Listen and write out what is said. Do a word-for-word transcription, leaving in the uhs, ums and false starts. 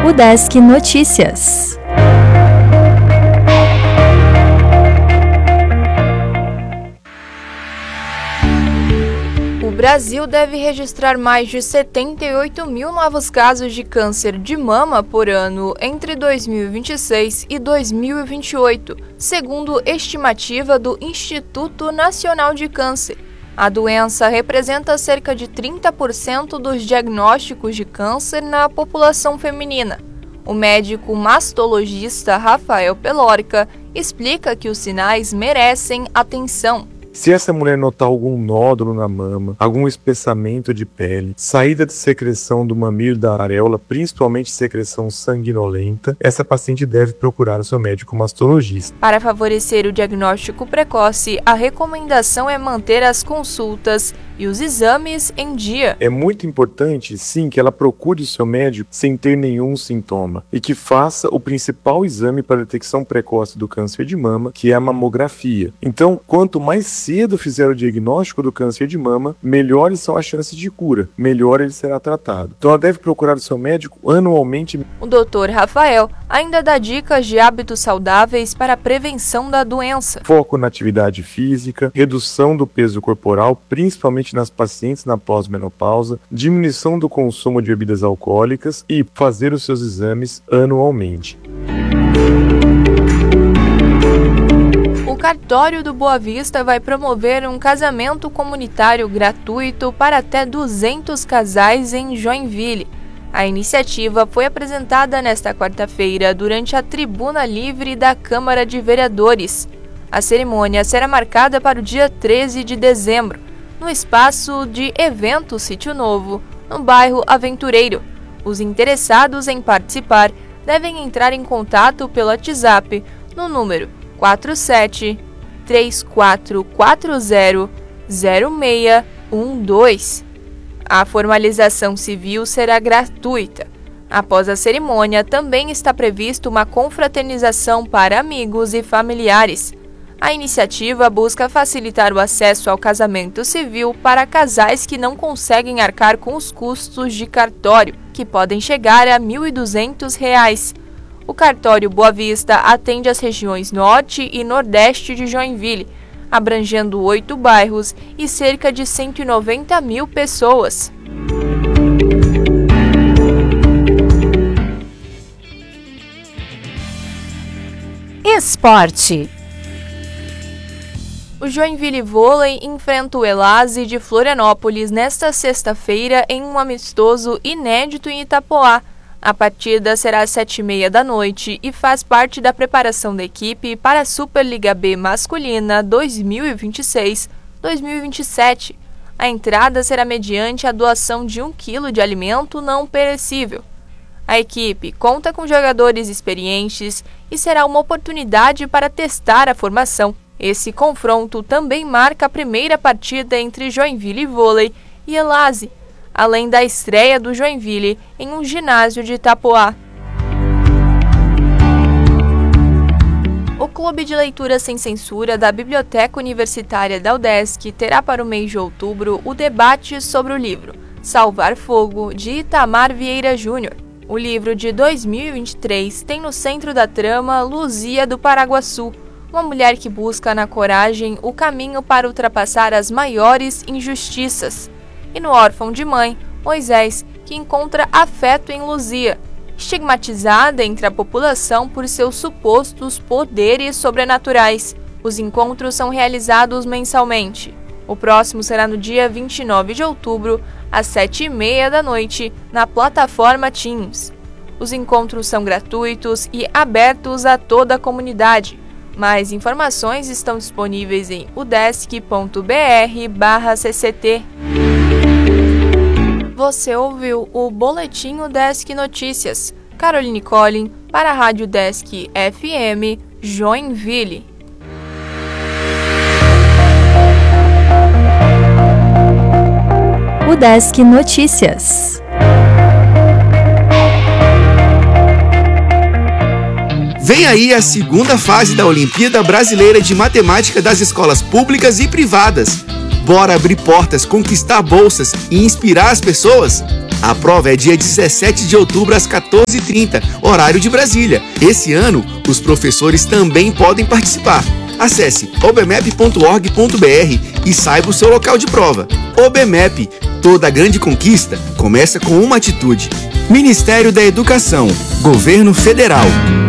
Udesc Notícias. O Brasil deve registrar mais de setenta e oito mil novos casos de câncer de mama por ano entre dois mil e vinte e seis e dois mil e vinte e oito, segundo estimativa do Instituto Nacional de Câncer. A doença representa cerca de trinta por cento dos diagnósticos de câncer na população feminina. O médico mastologista Rafael Pelórica explica que os sinais merecem atenção. Se essa mulher notar algum nódulo na mama, algum espessamento de pele, saída de secreção do mamilo da areola, principalmente secreção sanguinolenta, essa paciente deve procurar o seu médico mastologista. Para favorecer o diagnóstico precoce, a recomendação é manter as consultas e os exames em dia. É muito importante, sim, que ela procure o seu médico sem ter nenhum sintoma e que faça o principal exame para a detecção precoce do câncer de mama, que é a mamografia. Então, quanto mais cedo fizer o diagnóstico do câncer de mama, melhores são as chances de cura, melhor ele será tratado. Então ela deve procurar o seu médico anualmente. O doutor Rafael ainda dá dicas de hábitos saudáveis para a prevenção da doença. Foco na atividade física, redução do peso corporal, principalmente nas pacientes na pós-menopausa, diminuição do consumo de bebidas alcoólicas e fazer os seus exames anualmente. O cartório do Boa Vista vai promover um casamento comunitário gratuito para até duzentos casais em Joinville. A iniciativa foi apresentada nesta quarta-feira durante a Tribuna Livre da Câmara de Vereadores. A cerimônia será marcada para o dia treze de dezembro, no espaço de evento Sítio Novo, no bairro Aventureiro. Os interessados em participar devem entrar em contato pelo WhatsApp no número quatro sete três quatro quatro zero zero seis um dois. A formalização civil será gratuita. Após a cerimônia, também está prevista uma confraternização para amigos e familiares. A iniciativa busca facilitar o acesso ao casamento civil para casais que não conseguem arcar com os custos de cartório, que podem chegar a mil e duzentos reais. O cartório Boa Vista atende as regiões Norte e Nordeste de Joinville, abrangendo oito bairros e cerca de cento e noventa mil pessoas. Esporte. O Joinville Vôlei enfrenta o Elase de Florianópolis nesta sexta-feira em um amistoso inédito em Itapoá. A partida será às sete e meia da noite e faz parte da preparação da equipe para a Superliga B masculina dois mil e vinte e seis dois mil e vinte e sete. A entrada será mediante a doação de um quilo de alimento não perecível. A equipe conta com jogadores experientes e será uma oportunidade para testar a formação. Esse confronto também marca a primeira partida entre Joinville Vôlei e Elase, além da estreia do Joinville em um ginásio de Itapoá. O Clube de Leitura Sem Censura da Biblioteca Universitária da Udesc terá para o mês de outubro o debate sobre o livro Salvar Fogo, de Itamar Vieira Júnior. O livro de dois mil e vinte e três tem no centro da trama Luzia do Paraguaçu, uma mulher que busca na coragem o caminho para ultrapassar as maiores injustiças. E no órfão de mãe, Moisés, que encontra afeto em Luzia, estigmatizada entre a população por seus supostos poderes sobrenaturais. Os encontros são realizados mensalmente. O próximo será no dia vinte e nove de outubro, às sete e meia da noite, na plataforma Teams. Os encontros são gratuitos e abertos a toda a comunidade. Mais informações estão disponíveis em udesc ponto br barra cct. Você ouviu o Boletim Udesc Notícias. Caroline Collin, para a Rádio Udesc F M, Joinville. Udesc Notícias. Vem aí a segunda fase da Olimpíada Brasileira de Matemática das escolas públicas e privadas. Bora abrir portas, conquistar bolsas e inspirar as pessoas? A prova é dia dezessete de outubro às quatorze e trinta, horário de Brasília. Esse ano, os professores também podem participar. Acesse obmep ponto org ponto br e saiba o seu local de prova. OBMEP, toda grande conquista começa com uma atitude. Ministério da Educação, Governo Federal.